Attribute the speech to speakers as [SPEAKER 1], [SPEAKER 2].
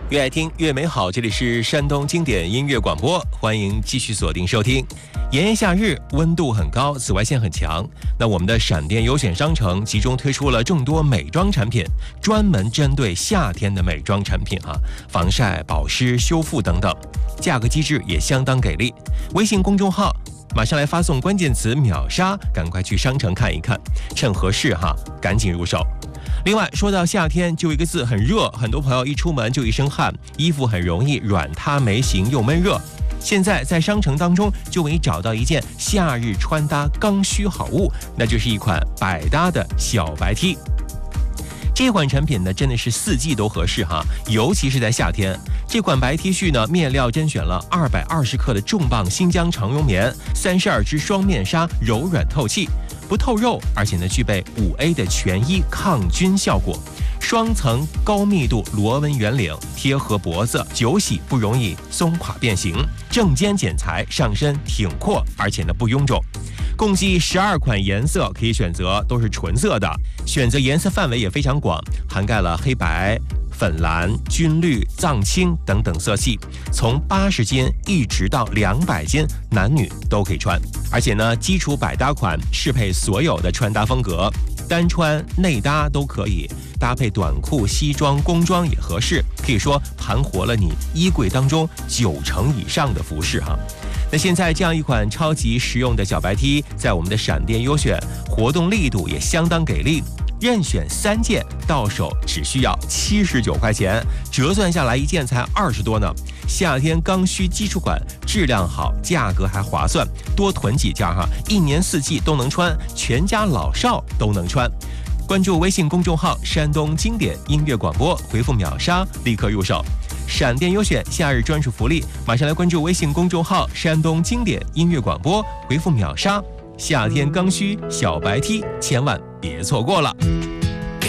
[SPEAKER 1] 越爱听越美好，这里是山东经典音乐广播，欢迎继续锁定收听。炎炎夏日，温度很高，紫外线很强，那我们的闪电优选商城集中推出了众多美妆产品，专门针对夏天的美妆产品防晒、保湿、修复等等，价格机制也相当给力。微信公众号马上来发送关键词秒杀，赶快去商城看一看，趁合适赶紧入手。另外，说到夏天，就一个字，很热，很多朋友一出门就一身汗，衣服很容易软塌没型又闷热。现在在商城当中就为你找到一件夏日穿搭刚需好物，那就是一款百搭的小白 T。这款产品呢，真的是四季都合适尤其是在夏天。这款白 T 恤呢，面料甄选了220克的重磅新疆长绒棉，32支双面纱，柔软透气，不透肉，而且呢具备5A 的全衣抗菌效果。双层高密度螺纹圆领，贴合脖子，久洗不容易松垮变形。正肩剪裁，上身挺阔，而且呢不臃肿。共计12款颜色可以选择，都是纯色的，选择颜色范围也非常广，涵盖了黑白、粉蓝、军绿、藏青等等色系，从80斤一直到200斤，男女都可以穿。而且呢，基础百搭款适配所有的穿搭风格，单穿内搭都可以，搭配短裤、西装、工装也合适，可以说盘活了你衣柜当中90%以上的服饰那现在这样一款超级实用的小白 T， 在我们的闪电优选活动力度也相当给力，任选3件，到手只需要79块钱，折算下来一件才20多呢。夏天刚需基础款，质量好，价格还划算，多囤几件一年4季都能穿，全家老少都能穿。关注微信公众号山东经典音乐广播，回复秒杀立刻入手。闪电优选夏日专属福利，马上来关注微信公众号山东经典音乐广播，回复秒杀，夏天刚需小白 T， 千万别错过了。